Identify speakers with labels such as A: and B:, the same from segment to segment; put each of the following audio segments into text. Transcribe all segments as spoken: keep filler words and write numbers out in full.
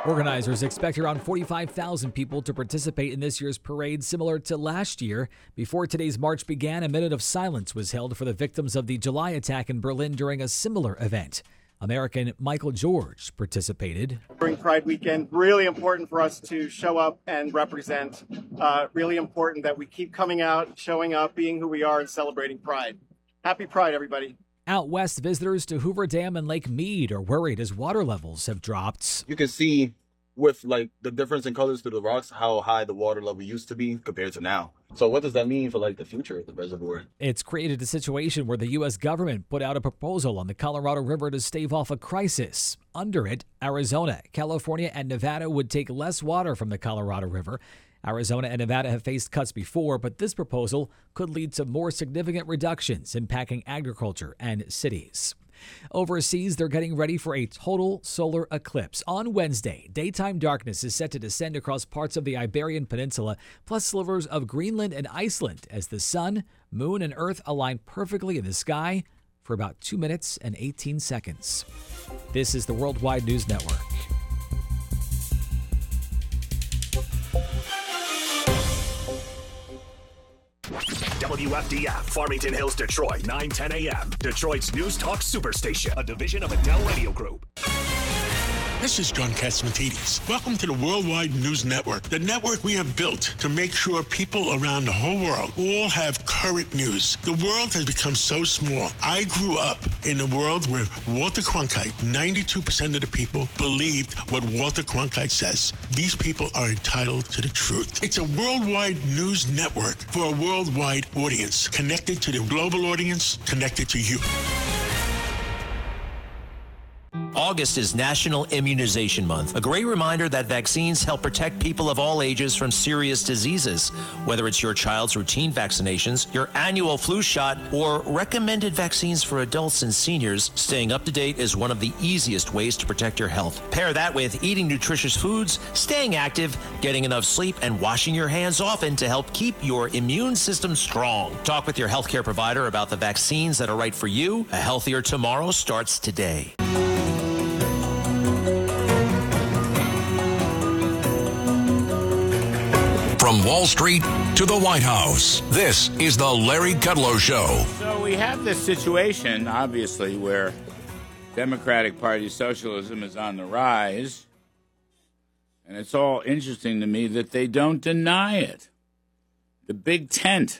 A: Organizers expect around forty-five thousand people to participate in this year's parade, similar to last year. Before today's march began, a minute of silence was held for the victims of the July attack in Berlin during a similar event. American Michael George participated.
B: During Pride weekend, really important for us to show up and represent. Uh, really important that we keep coming out, showing up, being who we are, and celebrating Pride. Happy Pride, everybody.
A: Out west, visitors to Hoover Dam and Lake Mead are worried as water levels have dropped.
C: You can see with like the difference in colors through the rocks how high the water level used to be compared to now. So what does that mean for like the future of the reservoir?
A: It's created a situation where the U S government put out a proposal on the Colorado River to stave off a crisis. Under it, Arizona, California, and Nevada would take less water from the Colorado River. Arizona and Nevada have faced cuts before, but this proposal could lead to more significant reductions impacting agriculture and cities. Overseas, they're getting ready for a total solar eclipse. On Wednesday, daytime darkness is set to descend across parts of the Iberian Peninsula, plus slivers of Greenland and Iceland, as the sun, moon, and earth align perfectly in the sky for about two minutes and eighteen seconds. This is the Worldwide News Network.
D: W F D F, Farmington Hills, Detroit, nine ten a.m. Detroit's News Talk Superstation, a division of Adele Radio Group.
E: This is John Catsimatidis. Welcome to the Worldwide News Network, the network we have built to make sure people around the whole world all have current news. The world has become so small. I grew up in a world where Walter Cronkite, ninety-two percent of the people believed what Walter Cronkite says. These people are entitled to the truth. It's a worldwide news network for a worldwide audience, connected to the global audience, connected to you.
F: August is National Immunization Month, a great reminder that vaccines help protect people of all ages from serious diseases. Whether it's your child's routine vaccinations, your annual flu shot, or recommended vaccines for adults and seniors, staying up to date is one of the easiest ways to protect your health. Pair that with eating nutritious foods, staying active, getting enough sleep, and washing your hands often to help keep your immune system strong. Talk with your healthcare provider about the vaccines that are right for you. A healthier tomorrow starts today.
G: From Wall Street to the White House, this is the Larry Kudlow Show.
H: So we have this situation, obviously, where Democratic Party socialism is on the rise, and it's all interesting to me that they don't deny it. The big tent.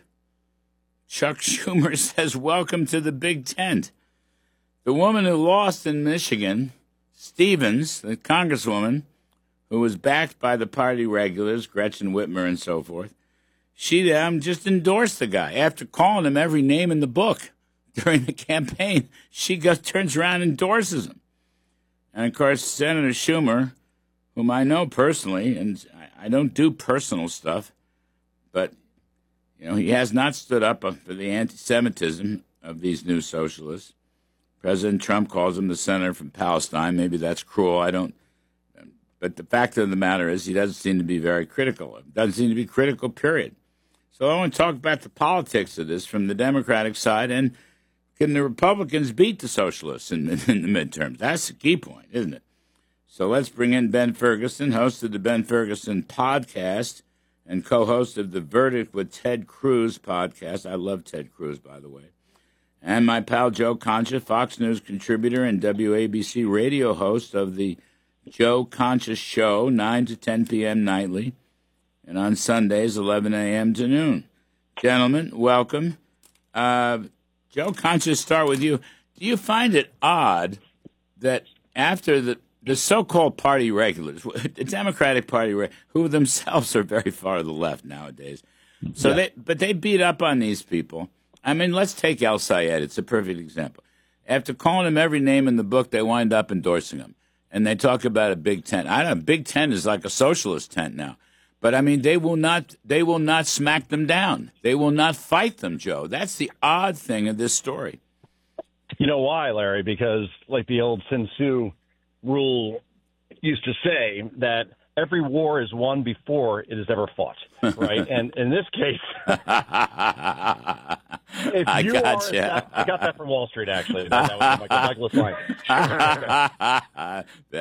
H: Chuck Schumer says, welcome to the big tent. The woman who lost in Michigan, Stevens, the congresswoman, who was backed by the party regulars, Gretchen Whitmer and so forth, she um, just endorsed the guy. After calling him every name in the book during the campaign, she goes, turns around and endorses him. And, of course, Senator Schumer, whom I know personally, and I don't do personal stuff, but, you know, he has not stood up for the anti-Semitism of these new socialists. President Trump calls him the senator from Palestine. Maybe that's cruel. I don't. But the fact of the matter is he doesn't seem to be very critical. It doesn't seem to be critical, period. So I want to talk about the politics of this from the Democratic side, and can the Republicans beat the socialists in, in the midterms? That's the key point, isn't it? So let's bring in Ben Ferguson, host of the Ben Ferguson podcast and co-host of the Verdict with Ted Cruz podcast. I love Ted Cruz, by the way. And my pal Joe Concha, Fox News contributor and W A B C radio host of the Joe Concha Show, nine to ten p.m. nightly, and on Sundays, eleven a.m. to noon. Gentlemen, welcome. Uh, Joe Concha, start with you. Do you find it odd that after the, the so-called party regulars, the Democratic Party, who themselves are very far to the left nowadays, so yeah. they but they beat up on these people. I mean, let's take El Sayed. It's a perfect example. After calling him every name in the book, they wind up endorsing him. And they talk about a big tent. I don't know, big tent is like a socialist tent now. But, I mean, they will not they will not smack them down. They will not fight them, Joe. That's the odd thing of this story.
I: You know why, Larry? Because, like the old Sun Tzu rule used to say, that every war is won before it is ever fought, right? And in this case, if
H: I
I: you
H: got
I: are,
H: you.
I: I got that from Wall Street, actually. That was Michael, Michael Lefine.